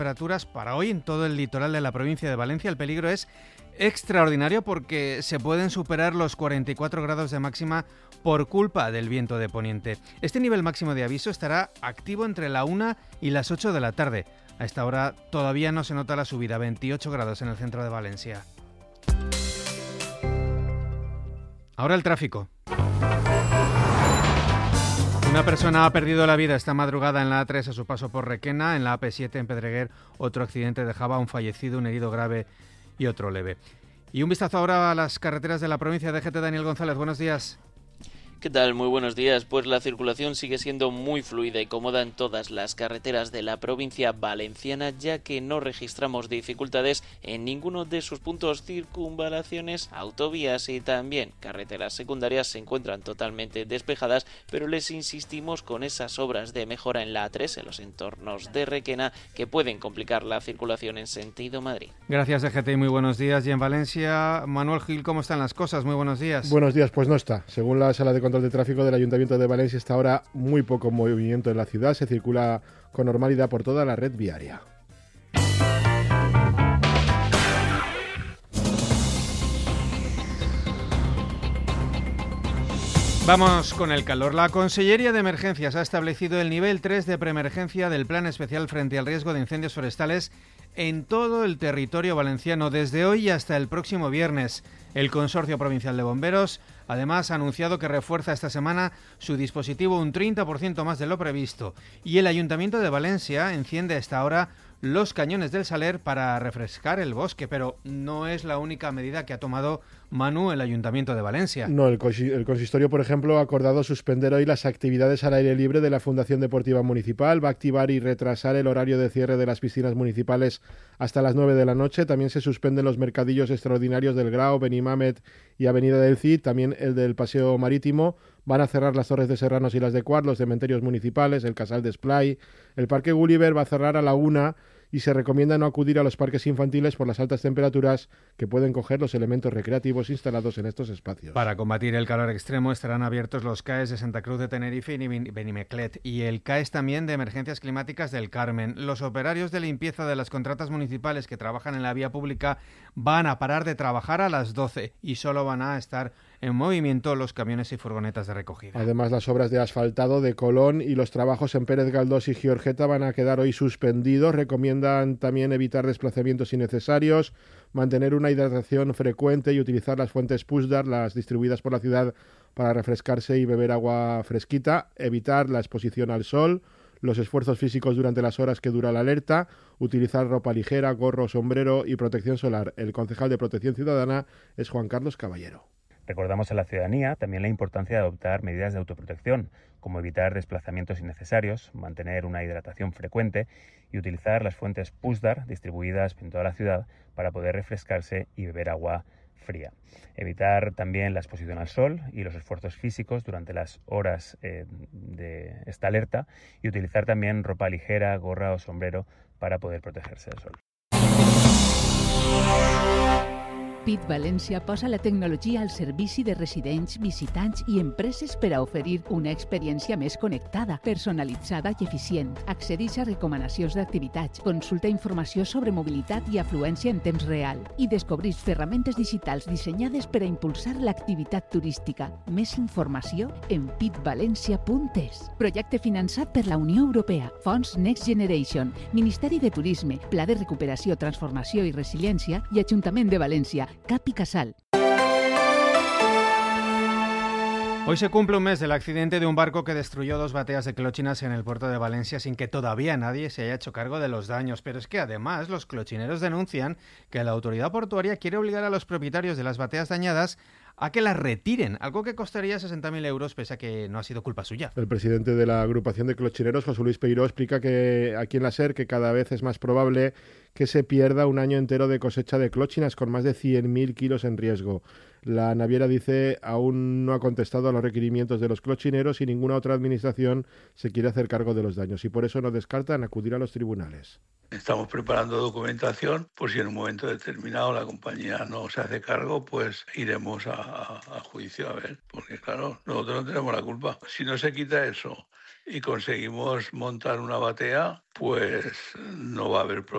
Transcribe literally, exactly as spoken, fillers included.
temperaturas para hoy en todo el litoral de la provincia de Valencia. El peligro es extraordinario porque se pueden superar los cuarenta y cuatro grados de máxima por culpa del viento de poniente. Este nivel máximo de aviso estará activo entre la una y las ocho de la tarde. A esta hora todavía no se nota la subida, veintiocho grados en el centro de Valencia. Ahora el tráfico. Una persona ha perdido la vida esta madrugada en la A tres a su paso por Requena. En la A P siete en Pedreguer otro accidente dejaba a un fallecido, un herido grave y otro leve. Y un vistazo ahora a las carreteras de la provincia de G T. Daniel González, buenos días. ¿Qué tal? Muy buenos días. Pues la circulación sigue siendo muy fluida y cómoda en todas las carreteras de la provincia valenciana, ya que no registramos dificultades en ninguno de sus puntos. Circunvalaciones, autovías y también carreteras secundarias se encuentran totalmente despejadas, pero les insistimos con esas obras de mejora en la A tres, en los entornos de Requena, que pueden complicar la circulación en sentido Madrid. Gracias, D G T, y muy buenos días. Y en Valencia, Manuel Gil, ¿cómo están las cosas? Muy buenos días. Buenos días, pues no está. Según la Sala de Control de Tráfico del Ayuntamiento de Valencia, está ahora muy poco movimiento en la ciudad. Se circula con normalidad por toda la red viaria. Vamos con el calor. La Consellería de Emergencias ha establecido el nivel tres de preemergencia del Plan Especial frente al riesgo de incendios forestales en todo el territorio valenciano desde hoy hasta el próximo viernes. El Consorcio Provincial de Bomberos, además, ha anunciado que refuerza esta semana su dispositivo un treinta por ciento más de lo previsto. Y el Ayuntamiento de Valencia enciende a esta hora los cañones del Saler para refrescar el bosque, pero no es la única medida que ha tomado, Manu, el Ayuntamiento de Valencia. No, el, el consistorio, por ejemplo, ha acordado suspender hoy las actividades al aire libre de la Fundación Deportiva Municipal, va a activar y retrasar el horario de cierre de las piscinas municipales hasta las nueve de la noche, también se suspenden los mercadillos extraordinarios del Grao, Benimamet y Avenida del Cid, también el del Paseo Marítimo. Van a cerrar las Torres de Serranos y las de Cuart, los cementerios municipales, el Casal de Esplai. El Parque Gulliver va a cerrar a la una y se recomienda no acudir a los parques infantiles por las altas temperaturas que pueden coger los elementos recreativos instalados en estos espacios. Para combatir el calor extremo estarán abiertos los C A E S de Santa Cruz de Tenerife y Benimeclet y el C A E S también de Emergencias Climáticas del Carmen. Los operarios de limpieza de las contratas municipales que trabajan en la vía pública van a parar de trabajar a las doce y solo van a estar en movimiento los camiones y furgonetas de recogida. Además, las obras de asfaltado de Colón y los trabajos en Pérez Galdós y Giorgeta van a quedar hoy suspendidos. Recomiendan también evitar desplazamientos innecesarios, mantener una hidratación frecuente y utilizar las fuentes Pusdar, las distribuidas por la ciudad, para refrescarse y beber agua fresquita, evitar la exposición al sol, los esfuerzos físicos durante las horas que dura la alerta, utilizar ropa ligera, gorro, sombrero y protección solar. El concejal de Protección Ciudadana es Juan Carlos Caballero. Recordamos a la ciudadanía también la importancia de adoptar medidas de autoprotección, como evitar desplazamientos innecesarios, mantener una hidratación frecuente y utilizar las fuentes Pusdar distribuidas en toda la ciudad para poder refrescarse y beber agua fría. Evitar también la exposición al sol y los esfuerzos físicos durante las horas eh, de esta alerta y utilizar también ropa ligera, gorra o sombrero para poder protegerse del sol. P I T València posa la tecnologia al servici de residents, visitants i empreses per a oferir una experiència més connectada, personalitzada i eficient. Accedeix a recomanacions d'activitats, consulta informació sobre mobilitat i afluència en temps real i descobreix ferramentes digitals dissenyades per a impulsar l'activitat turística. Més informació en pitvalencia punt es. Projecte finançat per la Unió Europea, Fons Next Generation, Ministeri de Turisme, Pla de Recuperació, Transformació i Resiliència i Ajuntament de València. Capi Casal. Hoy se cumple un mes del accidente de un barco que destruyó dos bateas de clochinas en el puerto de Valencia sin que todavía nadie se haya hecho cargo de los daños. Pero es que además los clochineros denuncian que la autoridad portuaria quiere obligar a los propietarios de las bateas dañadas a que las retiren, algo que costaría sesenta mil euros pese a que no ha sido culpa suya. El presidente de la agrupación de clochineros, José Luis Peiró, explica que aquí en la SER que cada vez es más probable que se pierda un año entero de cosecha de clochinas con más de cien mil kilos en riesgo. La naviera dice aún no ha contestado a los requerimientos de los clochineros y ninguna otra administración se quiere hacer cargo de los daños y por eso no descartan acudir a los tribunales. Estamos preparando documentación por si en un momento determinado la compañía no se hace cargo, pues iremos a, a, a juicio a ver, porque claro, nosotros no tenemos la culpa. Si no se quita eso y conseguimos montar una batea, pues no va a haber problema.